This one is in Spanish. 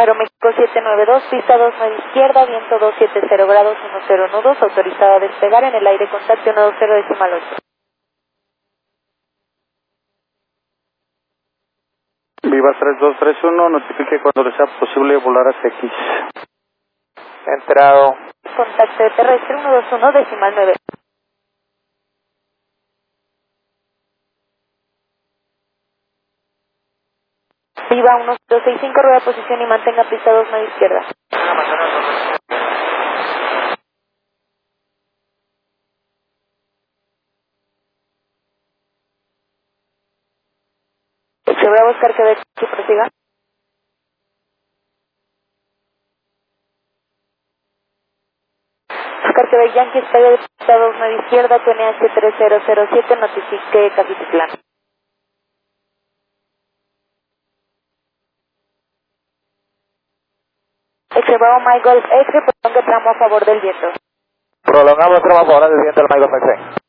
Aeroméxico 792, pista 29 izquierda, viento 270 grados 10 nudos, autorizado a despegar en el aire, contacto 120,8. Viva 3231, notifique cuando le sea posible volar hacia X. Entrado. Contacto terrestre 121,9. Viva 1265, rueda posición y mantenga pista 29 izquierda. Se voy a buscar que ve si prosiga. Oscar Quebec Yankee, estadio de pista 29 izquierda, TNH 3007, notifique Capititlán. Extremado My Golf X, prolongue tramo a favor del viento. Prolongamos tramo a favor del viento del Maigo X.